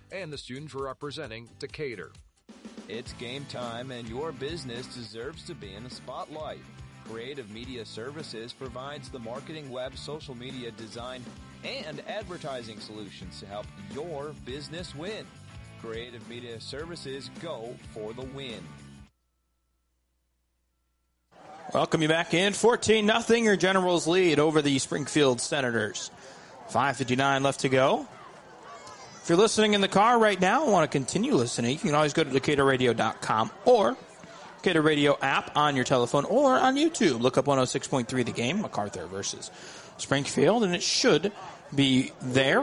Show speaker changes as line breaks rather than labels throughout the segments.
and the students representing Decatur.
It's game time, and your business deserves to be in the spotlight. Creative Media Services provides the marketing, web, social media design, and advertising solutions to help your business win. Creative Media Services, go for the win.
Welcome you back in. 14-0, your Generals lead over the Springfield Senators. 5:59 left to go. If you're listening in the car right now and want to continue listening, you can always go to DecaturRadio.com or Decatur Radio app on your telephone or on YouTube. Look up 106.3 The Game, MacArthur versus Springfield, and it should be there.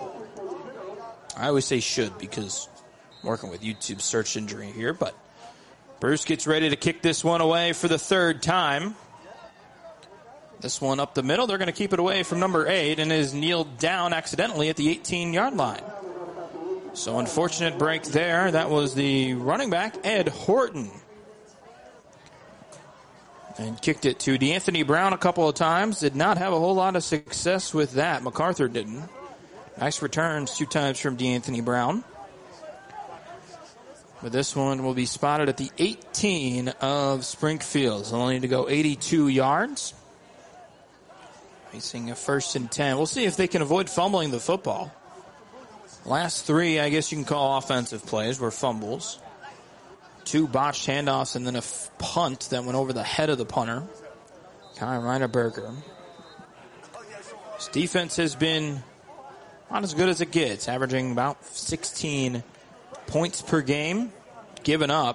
I always say should because I'm working with YouTube search engine here, but Bruce gets ready to kick this one away for the third time. This one up the middle. They're going to keep it away from number 8 and is kneeled down accidentally at the 18-yard line. So unfortunate break there. That was the running back, Ed Horton. And kicked it to DeAnthony Brown a couple of times. Did not have a whole lot of success with that. MacArthur didn't. Nice returns 2 times from DeAnthony Brown. But this one will be spotted at the 18 of Springfield. So they'll need to go 82 yards. Facing a 1st and 10. We'll see if they can avoid fumbling the football. Last 3, I guess you can call offensive plays, were fumbles. 2 botched handoffs and then a punt that went over the head of the punter, Kai Reineberger. His defense has been not as good as it gets, averaging about 16 points per game, given up.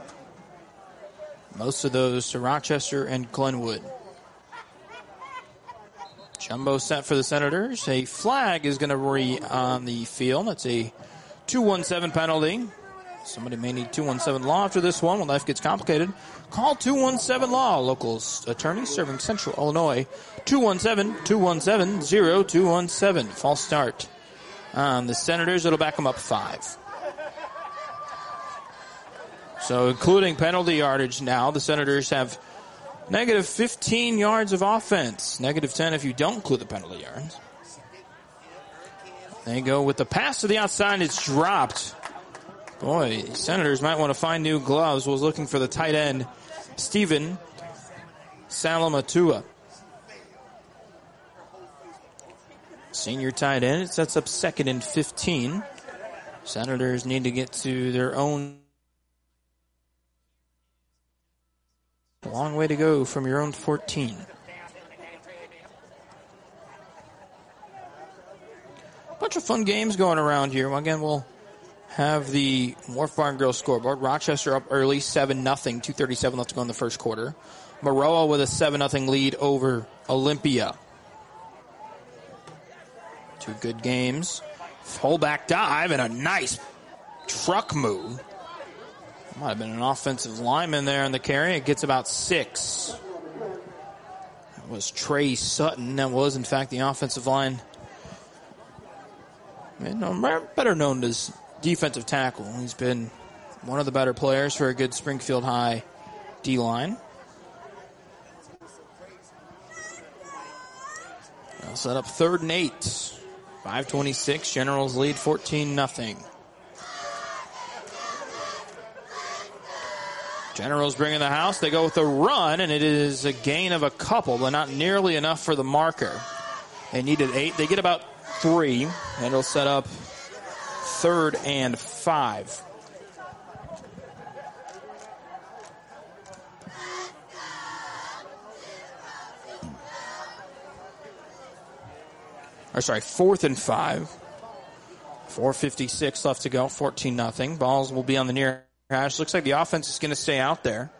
Most of those to Rochester and Glenwood. Jumbo set for the Senators. A flag is going to be on the field. That's a 2-1-7 penalty. Somebody may need 217 law after this one when life gets complicated. Call 217 law. Local attorney serving Central Illinois. 217-217-0217. False start on the Senators. It'll back them up 5. So including penalty yardage now, the Senators have negative 15 yards of offense. Negative 10 if you don't include the penalty yards. They go with the pass to the outside. It's dropped. Boy, Senators might want to find new gloves. Was looking for the tight end, Stephen Salamatua. Senior tight end. It sets up 2nd and 15. Senators need to get to their own. A long way to go from your own 14. Bunch of fun games going around here. Again, we'll have the Wharf Barn Grill scoreboard. Rochester up early, 7-0, 2:37 left to go in the first quarter. Maroa with a 7-0 lead over Olympia. 2 good games. Fullback dive and a nice truck move. Might have been an offensive lineman there in the carry. It gets about 6. That was Trey Sutton. That was, in fact, the offensive line. Better known as defensive tackle. He's been one of the better players for a good Springfield High D-line. They'll set up 3rd and 8. 5:26. Generals lead 14-0. Generals bringing the house. They go with a run, and it is a gain of a couple, but not nearly enough for the marker. They needed 8. They get about 3, and it'll set up 3rd and 5. Or sorry, 4th and 5. 4:56 left to go, 14-0. Balls will be on the near hash. Looks like the offense is going to stay out there.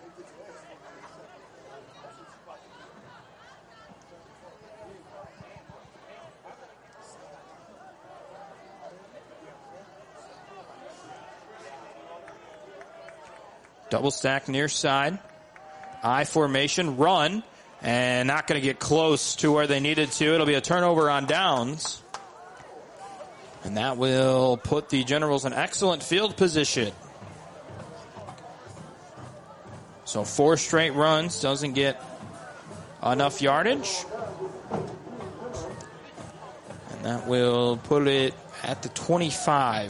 Double stack near side. I formation, run, and not going to get close to where they needed to. It'll be a turnover on downs. And that will put the Generals in excellent field position. So 4 straight runs, doesn't get enough yardage. And that will put it at the 25.